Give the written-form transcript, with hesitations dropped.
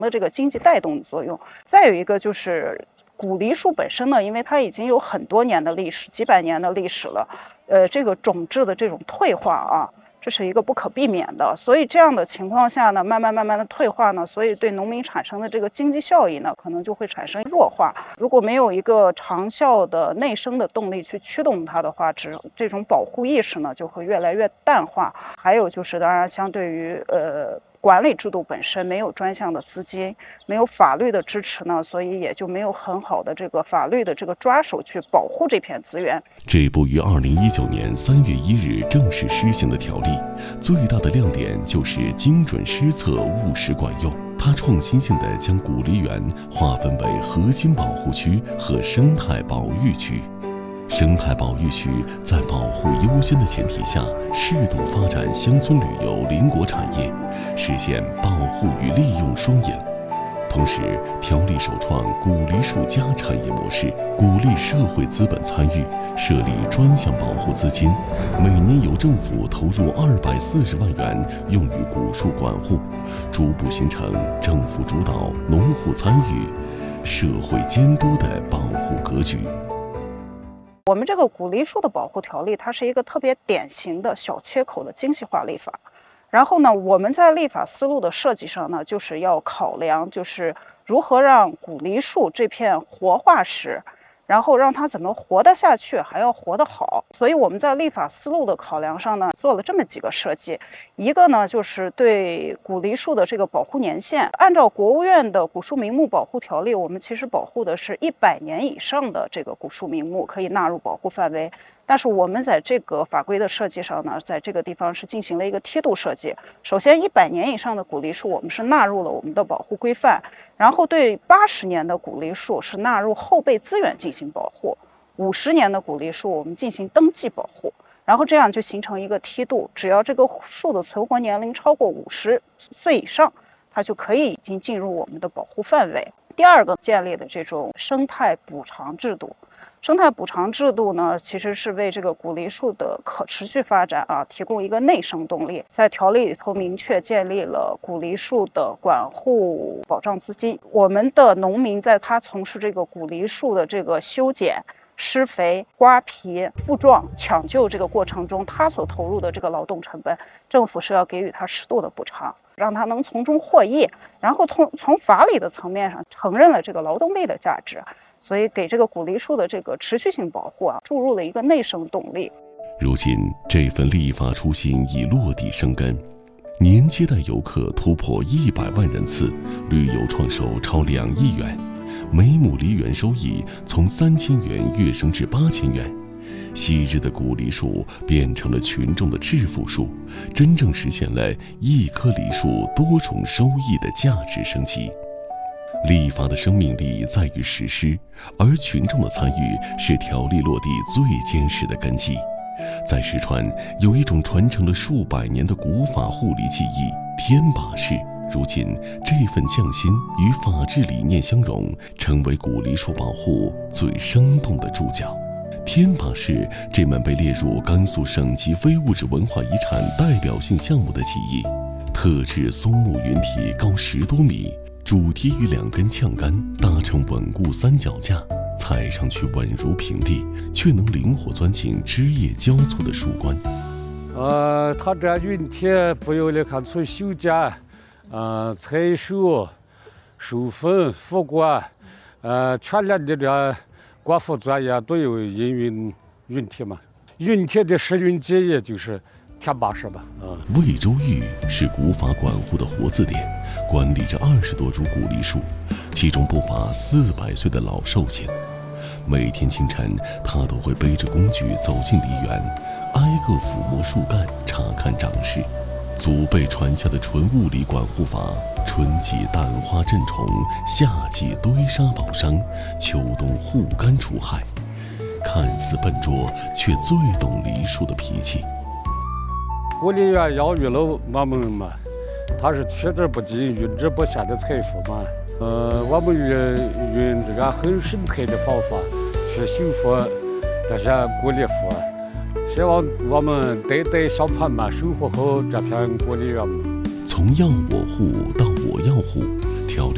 的这个经济带动的作用。再有一个就是古梨树本身呢，因为它已经有很多年的历史，几百年的历史了，这个种质的这种退化啊，这是一个不可避免的。所以这样的情况下呢，慢慢的退化呢，所以对农民产生的这个经济效益呢，可能就会产生弱化。如果没有一个长效的内生的动力去驱动它的话，这种保护意识呢就会越来越淡化。还有就是，当然相对于管理制度本身没有专项的资金，没有法律的支持呢，所以也就没有很好的这个法律的这个抓手去保护这片资源。 这部于2019年3月1日正式施行的条例，最大的亮点就是精准施策，务实管用。它创新性地将古梨园划分为核心保护区和生态保育区。生态保育区在保护优先的前提下，适度发展乡村旅游、邻国产业，实现保护与利用双赢。同时，条例首创古梨树加产业模式，鼓励社会资本参与，设立专项保护资金，每年由政府投入240万元用于古树管护，逐步形成政府主导、农户参与、社会监督的保护格局。 我们这个古梨树的保护条例，它是一个特别典型的小切口的精细化立法。然后呢，我们在立法思路的设计上呢，就是要考量就是如何让古梨树这片活化石，然后让它怎么活得下去，还要活得好。所以我们在立法思路的考量上呢，做了这么几个设计。一个呢，就是对古梨树的这个保护年限，按照国务院的古树名木保护条例，我们其实保护的是100年以上的这个古树名木可以纳入保护范围。但是我们在这个法规的设计上呢，在这个地方是进行了一个梯度设计。首先，100年以上的古梨树我们是纳入了我们的保护规范，然后对80年的古梨树是纳入后备资源进行保护，50年的古梨树我们进行登记保护，然后这样就形成一个梯度，只要这个树的存活年龄超过50岁以上，它就可以已经进入我们的保护范围。第二个建立的这种生态补偿制度。生态补偿制度呢，其实是为这个古梨树的可持续发展提供一个内生动力。在条例里头明确建立了古梨树的管护保障资金。我们的农民在他从事这个古梨树的这个修剪、施肥、刮皮、复壮、抢救这个过程中，他所投入的这个劳动成本，政府是要给予他适度的补偿，让他能从中获益。然后从法理的层面上承认了这个劳动力的价值。所以给这个古梨树的这个持续性保护注入了一个内生动力。 如今这份立法初心已落地生根，年接待游客突破100万人次，旅游创收超2亿元，每亩梨园收益从3000元跃升至8000元。昔日的古梨树变成了群众的致富树，真正实现了一棵梨树多重收益的价值升级。立法的生命力在于实施，而群众的参与是条例落地最坚实的根基。在四川有一种传承了数百年的古法护理技艺——天把式。如今，这份匠心与法治理念相融，成为古梨树保护最生动的注脚。天把式这门被列入甘肃省级非物质文化遗产代表性项目的技艺，特制松木云体高10多米。主题与2根呛杆搭成稳固三脚架，踩上去稳如平地，却能灵活钻进枝叶交错的树冠。 它这云体不由得看从修剪、采收、授粉、复管，全连的这管护专业都有应用云体嘛。云体的试运技艺就是天把式吧。 魏州峪是古法管护的活字典，管理着20多株古梨树，其中不乏400岁的老寿星。每天清晨，他都会背着工具走进梨园，挨个抚摸树干，查看长势。祖辈传下的纯物理管护法，春季淡花镇虫，夏季堆沙保墒，秋冬护肝除害。看似笨拙，却最懂梨树的脾气。 古梨园养育了我们嘛，它是取之不尽、用之不竭的财富嘛。我们用这个很生态的方法去修复这些古梨树，希望我们代代相传嘛，守护好这片古梨园。 从要我护到我要护，条例